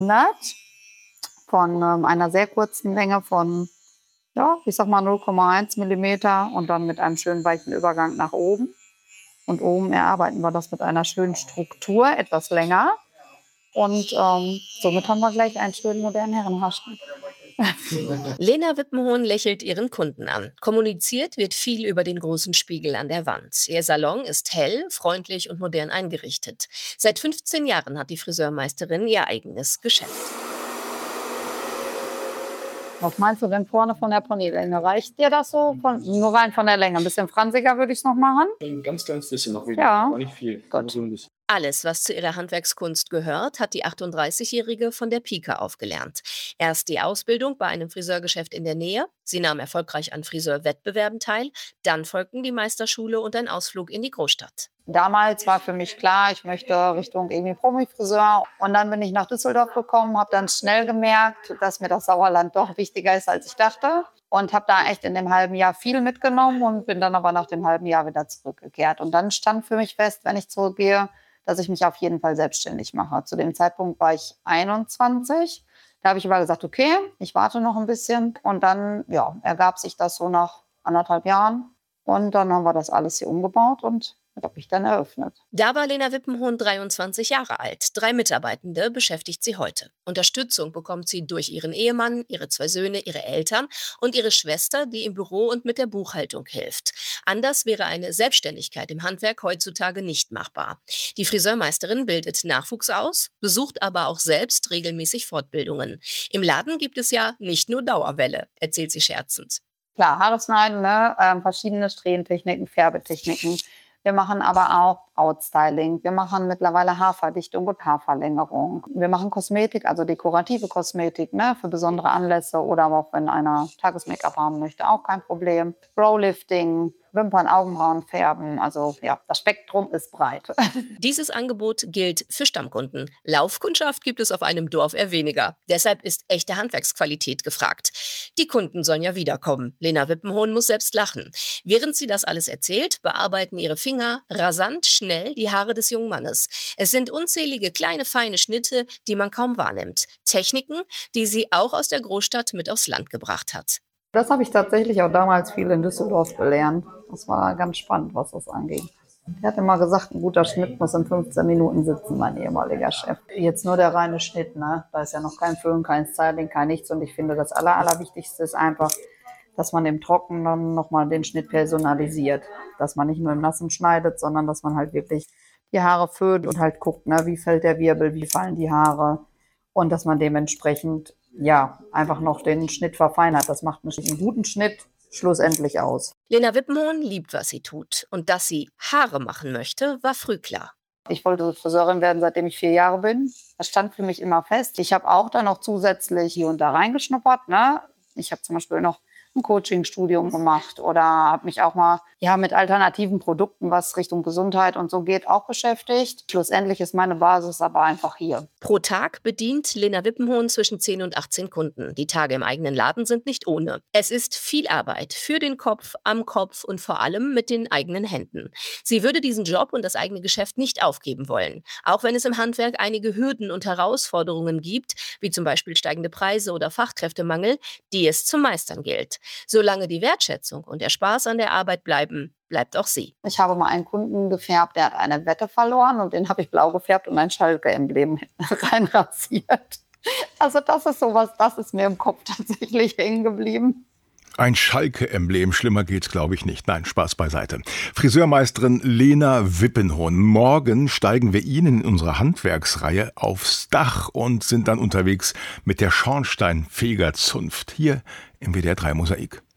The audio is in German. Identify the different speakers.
Speaker 1: von einer sehr kurzen Länge von, ja, ich sag mal 0,1 Millimeter und dann mit einem schönen weichen Übergang nach oben. Und oben erarbeiten wir das mit einer schönen Struktur, etwas länger. Und somit haben wir gleich einen schönen modernen Herrenhaarschnitt.
Speaker 2: Lena Wippenhohn lächelt ihren Kunden an. Kommuniziert wird viel über den großen Spiegel an der Wand. Ihr Salon ist hell, freundlich und modern eingerichtet. Seit 15 Jahren hat die Friseurmeisterin ihr eigenes Geschäft.
Speaker 1: Was meinst du denn vorne von der Ponylänge? Reicht dir das so? Nur rein von der Länge. Ein bisschen fransiger würde ich es noch machen.
Speaker 3: Ein ganz kleines bisschen noch wieder,
Speaker 1: Ja.
Speaker 3: aber nicht viel.
Speaker 1: Gut.
Speaker 3: So ein bisschen.
Speaker 2: Alles, was zu ihrer Handwerkskunst gehört, hat die 38-Jährige von der Pike aufgelernt. Erst die Ausbildung bei einem Friseurgeschäft in der Nähe. Sie nahm erfolgreich an Friseurwettbewerben teil. Dann folgten die Meisterschule und ein Ausflug in die Großstadt.
Speaker 1: Damals war für mich klar, ich möchte Richtung irgendwie Promi-Friseur. Und dann bin ich nach Düsseldorf gekommen, habe dann schnell gemerkt, dass mir das Sauerland doch wichtiger ist, als ich dachte. Und habe da echt in dem halben Jahr viel mitgenommen und bin dann aber nach dem halben Jahr wieder zurückgekehrt. Und dann stand für mich fest, wenn ich zurückgehe, dass ich mich auf jeden Fall selbstständig mache. Zu dem Zeitpunkt war ich 21. Da habe ich aber gesagt, okay, ich warte noch ein bisschen. Und dann ergab sich das so nach 1,5 Jahren. Und dann haben wir das alles hier umgebaut und habe ich dann eröffnet.
Speaker 2: Da war Lena Wippenhohn 23 Jahre alt. 3 Mitarbeitende beschäftigt sie heute. Unterstützung bekommt sie durch ihren Ehemann, ihre 2 Söhne, ihre Eltern und ihre Schwester, die im Büro und mit der Buchhaltung hilft. Anders wäre eine Selbstständigkeit im Handwerk heutzutage nicht machbar. Die Friseurmeisterin bildet Nachwuchs aus, besucht aber auch selbst regelmäßig Fortbildungen. Im Laden gibt es ja nicht nur Dauerwelle, erzählt sie scherzend.
Speaker 1: Klar, Haare schneiden, verschiedene Strähntechniken, Färbetechniken. Wir machen aber auch Outstyling. Wir machen mittlerweile Haarverdichtung und Haarverlängerung. Wir machen Kosmetik, also dekorative Kosmetik, für besondere Anlässe oder aber auch wenn einer Tages-Make-up haben möchte, auch kein Problem. Browlifting, Wimpern, Augenbrauen färben. Also ja, das Spektrum ist breit.
Speaker 2: Dieses Angebot gilt für Stammkunden. Laufkundschaft gibt es auf einem Dorf eher weniger. Deshalb ist echte Handwerksqualität gefragt. Die Kunden sollen ja wiederkommen. Lena Wippenhohn muss selbst lachen. Während sie das alles erzählt, bearbeiten ihre Finger rasant schnell die Haare des jungen Mannes. Es sind unzählige kleine, feine Schnitte, die man kaum wahrnimmt. Techniken, die sie auch aus der Großstadt mit aufs Land gebracht hat.
Speaker 1: Das habe ich tatsächlich auch damals viel in Düsseldorf gelernt. Das war ganz spannend, was das angeht. Er hat immer gesagt, ein guter Schnitt muss in 15 Minuten sitzen, mein ehemaliger Chef. Jetzt nur der reine Schnitt, Da ist ja noch kein Föhn, kein Styling, kein nichts. Und ich finde, das Allerwichtigste ist einfach, dass man im Trockenen nochmal den Schnitt personalisiert. Dass man nicht nur im Nassen schneidet, sondern dass man halt wirklich die Haare föhnt und halt guckt, wie fällt der Wirbel, wie fallen die Haare. Und dass man dementsprechend einfach noch den Schnitt verfeinert. Das macht einen guten Schnitt schlussendlich aus.
Speaker 2: Lena Wippenhohn liebt, was sie tut. Und dass sie Haare machen möchte, war früh klar.
Speaker 1: Ich wollte Friseurin werden, seitdem ich 4 Jahre bin. Das stand für mich immer fest. Ich habe auch dann noch zusätzlich hier und da reingeschnuppert. Ich habe zum Beispiel noch ein Coaching-Studium gemacht oder habe mich auch mal mit alternativen Produkten, was Richtung Gesundheit und so geht, auch beschäftigt. Schlussendlich ist meine Basis aber einfach hier.
Speaker 2: Pro Tag bedient Lena Wippenhohn zwischen 10 und 18 Kunden. Die Tage im eigenen Laden sind nicht ohne. Es ist viel Arbeit für den Kopf, am Kopf und vor allem mit den eigenen Händen. Sie würde diesen Job und das eigene Geschäft nicht aufgeben wollen. Auch wenn es im Handwerk einige Hürden und Herausforderungen gibt, wie zum Beispiel steigende Preise oder Fachkräftemangel, die es zu meistern gilt. Solange die Wertschätzung und der Spaß an der Arbeit bleiben, bleibt auch sie.
Speaker 1: Ich habe mal einen Kunden gefärbt, der hat eine Wette verloren und den habe ich blau gefärbt und ein Schalke-Emblem reinrasiert. Also das ist sowas, das ist mir im Kopf tatsächlich hängen geblieben.
Speaker 4: Ein Schalke-Emblem, schlimmer geht's, glaube ich, nicht. Nein, Spaß beiseite. Friseurmeisterin Lena Wippenhohn. Morgen steigen wir Ihnen in unserer Handwerksreihe aufs Dach und sind dann unterwegs mit der Schornsteinfegerzunft hier im WDR 3 Mosaik.